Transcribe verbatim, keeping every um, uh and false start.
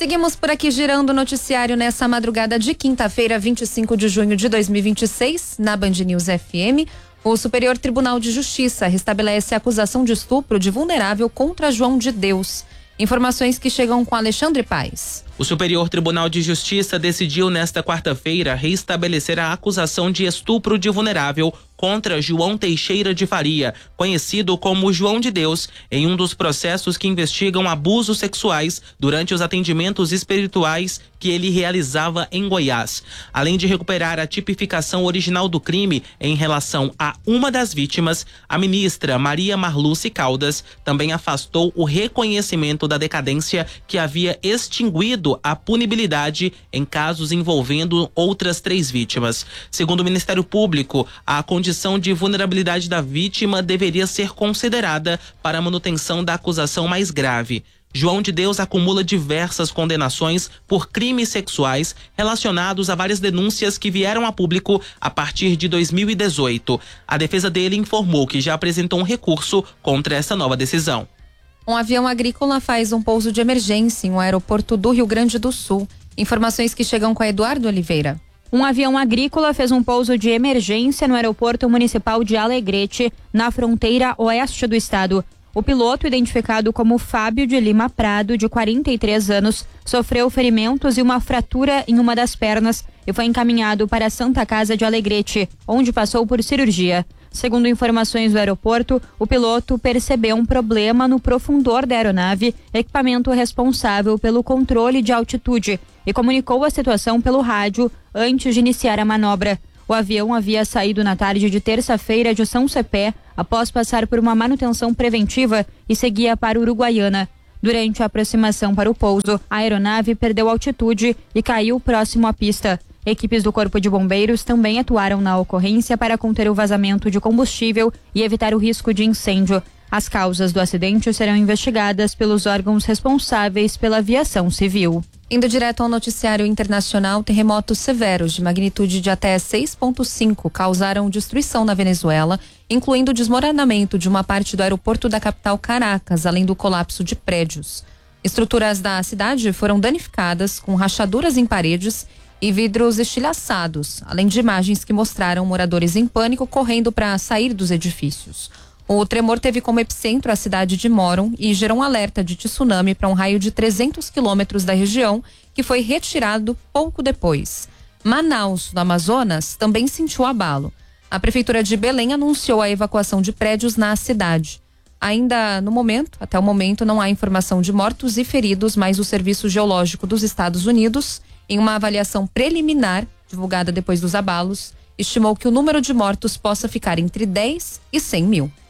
Seguimos por aqui girando o noticiário nessa madrugada de quinta-feira, vinte e cinco de junho de dois mil e vinte e seis, na Band News F M. O Superior Tribunal de Justiça restabelece a acusação de estupro de vulnerável contra João de Deus. Informações que chegam com Alexandre Paes. O Superior Tribunal de Justiça decidiu nesta quarta-feira reestabelecer a acusação de estupro de vulnerável contra João Teixeira de Faria, conhecido como João de Deus, em um dos processos que investigam abusos sexuais durante os atendimentos espirituais que ele realizava em Goiás. Além de recuperar a tipificação original do crime em relação a uma das vítimas, a ministra Maria Marluce Caldas também afastou o reconhecimento da decadência que havia extinguido a punibilidade em casos envolvendo outras três vítimas. Segundo o Ministério Público, a condição de vulnerabilidade da vítima deveria ser considerada para a manutenção da acusação mais grave. João de Deus acumula diversas condenações por crimes sexuais relacionados a várias denúncias que vieram a público a partir de dois mil e dezoito. A defesa dele informou que já apresentou um recurso contra essa nova decisão. Um avião agrícola faz um pouso de emergência em um aeroporto do Rio Grande do Sul. Informações que chegam com Eduardo Oliveira. Um avião agrícola fez um pouso de emergência no aeroporto municipal de Alegrete, na fronteira oeste do estado. O piloto, identificado como Fábio de Lima Prado, de quarenta e três anos, sofreu ferimentos e uma fratura em uma das pernas e foi encaminhado para a Santa Casa de Alegrete, onde passou por cirurgia. Segundo informações do aeroporto, o piloto percebeu um problema no profundor da aeronave, equipamento responsável pelo controle de altitude, e comunicou a situação pelo rádio antes de iniciar a manobra. O avião havia saído na tarde de terça-feira de São Cepé, após passar por uma manutenção preventiva, e seguia para Uruguaiana. Durante a aproximação para o pouso, a aeronave perdeu altitude e caiu próximo à pista. Equipes do Corpo de Bombeiros também atuaram na ocorrência para conter o vazamento de combustível e evitar o risco de incêndio. As causas do acidente serão investigadas pelos órgãos responsáveis pela aviação civil. Indo direto ao noticiário internacional, terremotos severos de magnitude de até seis ponto cinco causaram destruição na Venezuela, incluindo o desmoronamento de uma parte do aeroporto da capital Caracas, além do colapso de prédios. Estruturas da cidade foram danificadas, com rachaduras em paredes e vidros estilhaçados, além de imagens que mostraram moradores em pânico correndo para sair dos edifícios. O tremor teve como epicentro a cidade de Moron e gerou um alerta de tsunami para um raio de trezentos quilômetros da região, que foi retirado pouco depois. Manaus, no Amazonas, também sentiu abalo. A prefeitura de Belém anunciou a evacuação de prédios na cidade. Ainda no momento, até o momento, não há informação de mortos e feridos, mas o Serviço Geológico dos Estados Unidos, em uma avaliação preliminar, divulgada depois dos abalos, estimou que o número de mortos possa ficar entre dez e cem mil.